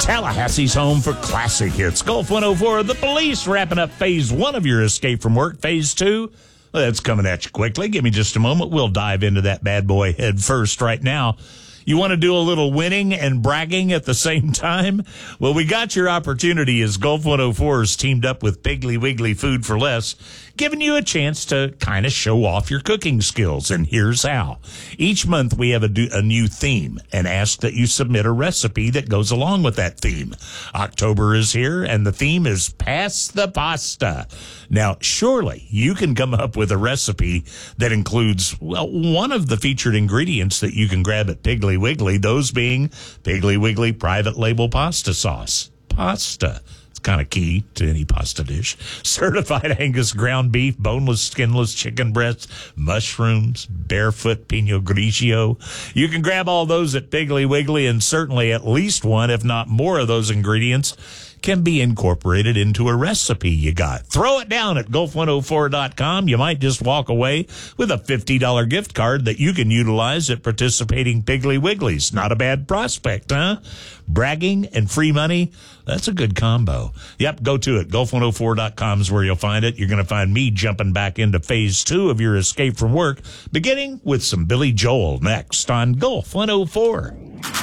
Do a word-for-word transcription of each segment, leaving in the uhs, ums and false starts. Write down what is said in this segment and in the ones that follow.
Tallahassee's home for classic hits. Gulf one oh four, The Police, wrapping up phase one of your escape from work. Phase two, well, that's coming at you quickly. Give me just a moment. We'll dive into that bad boy head first right now. You want to do a little winning and bragging at the same time? Well, we got your opportunity as Gulf one oh four has teamed up with Piggly Wiggly Food for Less, giving you a chance to kind of show off your cooking skills. And here's how. Each month we have a, do, a new theme and ask that you submit a recipe that goes along with that theme. October is here, and the theme is Pass the Pasta. Now, surely you can come up with a recipe that includes, well, one of the featured ingredients that you can grab at Piggly Wiggly, those being Piggly Wiggly private label pasta sauce. Pasta. It's kind of key to any pasta dish. Certified Angus ground beef, boneless, skinless chicken breasts, mushrooms, barefoot Pinot Grigio. You can grab all those at Piggly Wiggly, and certainly at least one, if not more, of those ingredients can be incorporated into a recipe you got. Throw it down at Gulf one oh four dot com. You might just walk away with a fifty dollars gift card that you can utilize at participating Piggly Wigglies. Not a bad prospect, huh? Bragging and free money, that's a good combo. Yep, go to it. Gulf one oh four dot com is where you'll find it. You're going to find me jumping back into phase two of your escape from work, beginning with some Billy Joel next on Gulf one oh four.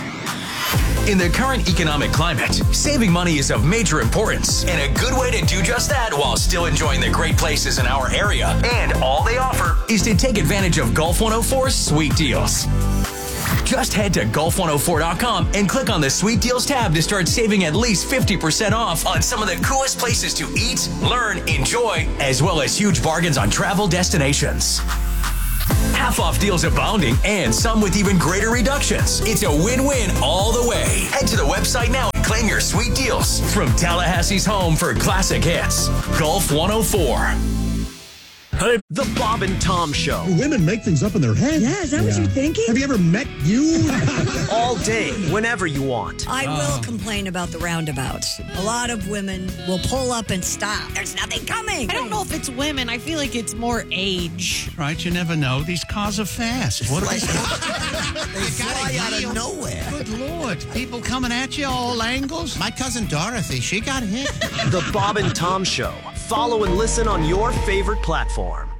In the current economic climate, saving money is of major importance, and a good way to do just that while still enjoying the great places in our area. And all they offer is to take advantage of Gulf one oh four's sweet deals. Just head to Gulf one oh four dot com and click on the Sweet Deals tab to start saving at least fifty percent off on some of the coolest places to eat, learn, enjoy, as well as huge bargains on travel destinations. Half-off deals abounding, and some with even greater reductions. It's a win-win all the way. Head to the website now and claim your sweet deals from Tallahassee's home for classic hits. Gulf one oh four. The Bob and Tom Show. Women make things up in their head. Yeah, is that yeah. what you're thinking? Have you ever met you? All day, whenever you want. I uh. will complain about the roundabouts. A lot of women will pull up and stop. There's nothing coming. I don't know if it's women. I feel like it's more age. Right, you never know. These cars are fast. What are they? They fly out of nowhere. Good Lord. People coming at you all angles. My cousin Dorothy, she got hit. The Bob and Tom Show. Follow and listen on your favorite platform.